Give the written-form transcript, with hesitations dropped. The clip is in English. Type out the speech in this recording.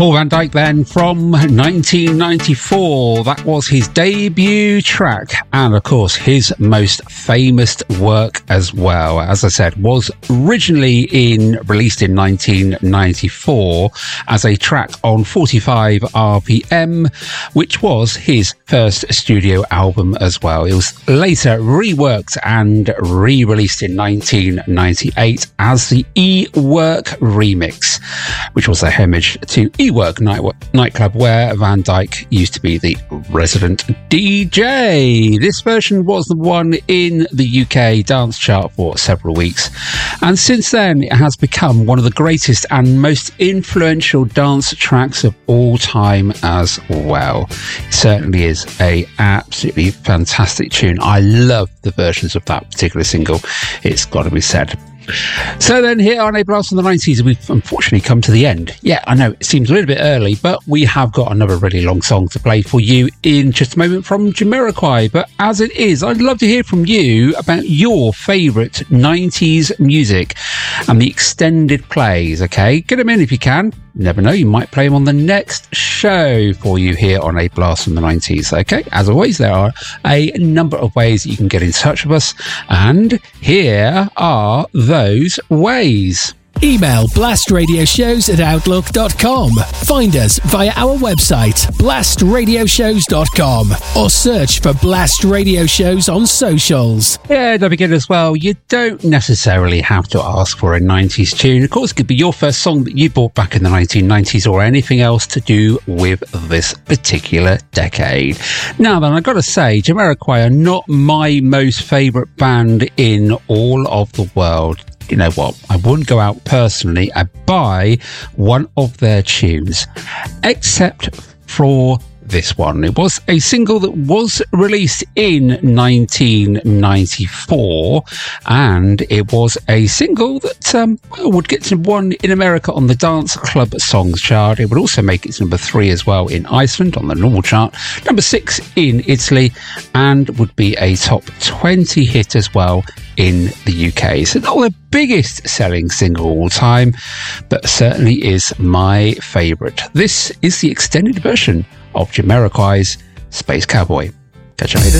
Paul van Dyk then from 1994. That was his debut track and, of course, his most famous work as well. As I said, was originally released in 1994 as a track on 45 RPM, which was his first studio album as well. It was later reworked and re-released in 1998 as the E-Work remix, which was a homage to E-Work nightclub where Van Dyk used to be the resident DJ. This version was the one in the UK dance chart for several weeks, and since then it has become one of the greatest and most influential dance tracks of all time as well. It certainly is a absolutely fantastic tune. I love the versions of that particular single, it's got to be said. So then, here on A Blast from the 90s, we've unfortunately come to the end. Yeah, I know it seems a little bit early, but we have got another really long song to play for you in just a moment from Jamiroquai. But as it is, I'd love to hear from you about your favourite 90s music and the extended plays, okay? Get them in if you can. You never know, you might play them on the next show for you here on A Blast from the 90s, okay? As always, there are a number of ways that you can get in touch with us, and here are those ways. Email blastradioshows@outlook.com. Find us via our website, blastradioshows.com, or search for Blast Radio Shows on socials. Yeah, don't forget as well, you don't necessarily have to ask for a 90s tune. Of course, it could be your first song that you bought back in the 1990s or anything else to do with this particular decade. Now then, I've got to say, Jamiroquai are not my most favourite band in all of the world. You know what? I wouldn't go out personally and buy one of their tunes, except for this one. It was a single that was released in 1994, and it was a single that would get to #1 in America on the Dance Club Songs chart. It would also make it to #3 as well in Iceland on the normal chart, #6 in Italy, and would be a top 20 hit as well in the UK. So not the biggest selling single of all time, but certainly is my favourite. This is the extended version of Jamiroquai's Space Cowboy. Catch you later.